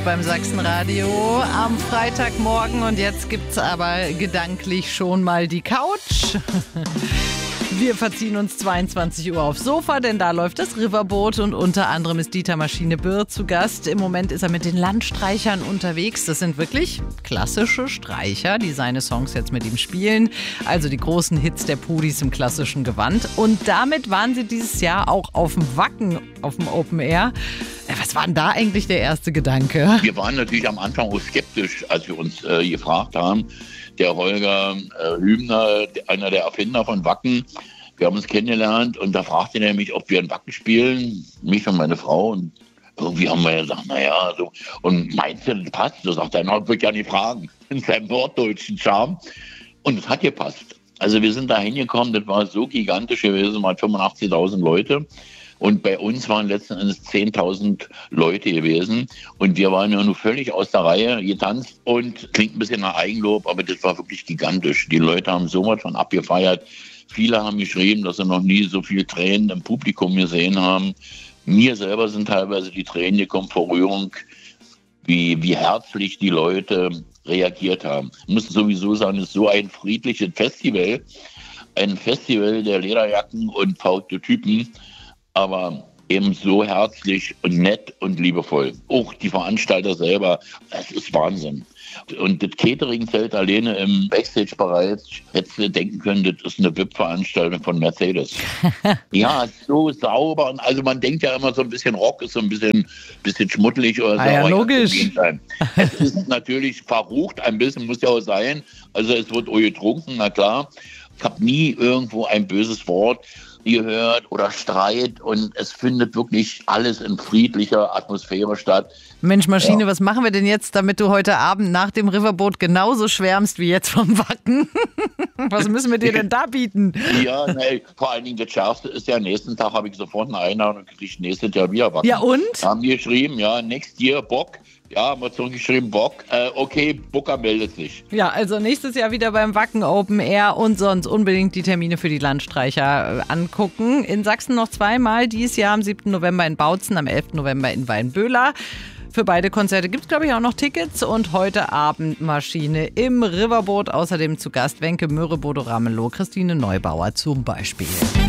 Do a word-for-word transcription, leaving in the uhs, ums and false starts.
Beim Sachsenradio am Freitagmorgen und jetzt gibt's aber gedanklich schon mal die Couch. Wir verziehen uns zweiundzwanzig Uhr aufs Sofa, denn da läuft das Riverboot und unter anderem ist Dieter Maschine Birr zu Gast. Im Moment ist er mit den Landstreichern unterwegs. Das sind wirklich klassische Streicher, die seine Songs jetzt mit ihm spielen. Also die großen Hits der Pudis im klassischen Gewand. Und damit waren sie dieses Jahr auch auf dem Wacken, auf dem Open Air. Was war denn da eigentlich der erste Gedanke? Wir waren natürlich am Anfang auch skeptisch, als wir uns äh, gefragt haben. Der Holger äh, Hübner, einer der Erfinder von Wacken, wir haben uns kennengelernt und da fragte er mich, ob wir in Wacken spielen, mich und meine Frau. Und irgendwie haben wir gesagt, naja, so. Und meinst du, das passt? Da sagt er, na, ich würde ja nicht fragen, in seinem norddeutschen Charme. Und es hat gepasst. Also wir sind da hingekommen, das war so gigantisch gewesen, mal fünfundachtzigtausend Leute. Und bei uns waren letzten Endes zehntausend Leute gewesen. Und wir waren ja nur völlig aus der Reihe getanzt. Und klingt ein bisschen nach Eigenlob, aber das war wirklich gigantisch. Die Leute haben so was von abgefeiert. Viele haben geschrieben, dass sie noch nie so viel Tränen im Publikum gesehen haben. Mir selber sind teilweise die Tränen gekommen vor Rührung, wie, wie herzlich die Leute reagiert haben. Ich muss sowieso sagen, es ist so ein friedliches Festival. Ein Festival der Lederjacken und verrückte Typen. Aber eben so herzlich und nett und liebevoll. Auch die Veranstalter selber, es ist Wahnsinn. Und das Catering-Zelt alleine im Backstage-Bereich, hättest du denken können, das ist eine V I P-Veranstaltung von Mercedes. Ja, so sauber. Und also man denkt ja immer so ein bisschen Rock ist so ein bisschen, bisschen schmuddelig oder so. Ah ja, logisch. Es ist natürlich verrucht, ein bisschen muss ja auch sein. Also es wird auch getrunken, na klar. Ich habe nie irgendwo ein böses Wort gehört oder Streit und es findet wirklich alles in friedlicher Atmosphäre statt. Mensch Maschine, ja. Was machen wir denn jetzt, damit du heute Abend nach dem Riverboot genauso schwärmst wie jetzt vom Wacken? Was müssen wir dir denn da bieten? Ja, nee, vor allen Dingen das Schärfste ist ja, nächsten Tag habe ich sofort eine Einladung gekriegt, nächstes Jahr wieder Wacken. Ja und? Haben die geschrieben, ja, next year Bock. Ja, haben wir zurückgeschrieben, Bock. Äh, okay, Booker meldet sich. Ja, also nächstes Jahr wieder beim Wacken Open Air und sonst unbedingt die Termine für die Landstreicher äh, angucken. In Sachsen noch zweimal, dieses Jahr am siebten November in Bautzen, am elften November in Weinböhler. Für beide Konzerte gibt es, glaube ich, auch noch Tickets. Und heute Abend Maschine im Riverboot. Außerdem zu Gast Wenke Möhre, Bodo Ramelow, Christine Neubauer zum Beispiel.